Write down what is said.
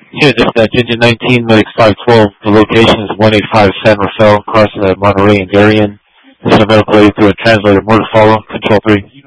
Here, dispatch engine 19, medic 512. The location is 185 San Rafael, crossing at Monterey and Darien. This is a medical aid through a translator. More to follow. Control 3.